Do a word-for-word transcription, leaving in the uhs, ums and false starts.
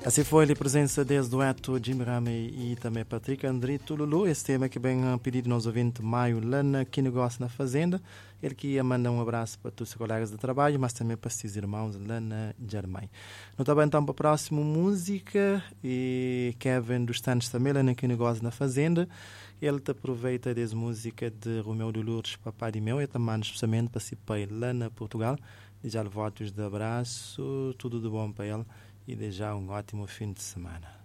Assim foi a presença desse dueto Jimmy Rame e também Patrick Andrito Lulu. Esse tema que bem pedido nos ouvintes Maio Lana, que negócio na fazenda. Ele que ia mandar um abraço para todos os colegas de trabalho, mas também para os seus irmãos Lana e Germain. Não está bem então para a próxima música. E Kevin dos Santos também, Lana, que negócio na fazenda. Ele te aproveita dessa música de Romeu de Lourdes, Papai de Meu, e também especialmente para si para Lana, Portugal. E já lhe votos de abraço, tudo de bom para ele. E desejar um ótimo fim de semana.